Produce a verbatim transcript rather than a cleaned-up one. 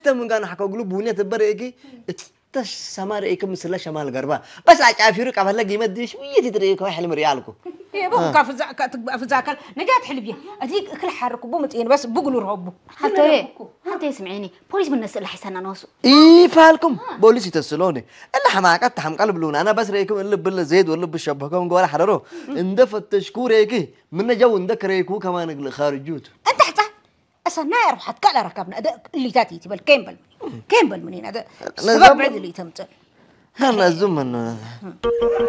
تمن كان حكوا قلوب بنية تبرئكي تش سمار إيك مثل شمال غربا بس عافيرك عمل لك يمد شوية تدريك واحد حلم ريالكو إيه بقول كاف زاك في ذاك نجات حلبيه أديك كل حرك بومت إيه بس بقولوا رهبو حتى إيه حتى يسمعيني بوليس من الناس اللي حسنا ناسو إيه فالكم بوليس يتسلوني إلا حماقات تحم قلب لون أنا بس ريكم اللي بالزيد ولا بالشبكة ولا حررو اندفت تشكور هيك من جو اندك ريكو كمان خارجوت أنت حتى أصلا ناير حتى كلا ركبنا أداء اللي تاتي تبى كيمبل كيمبل منين هذا السبب بعد اللي تمت أنا الزمن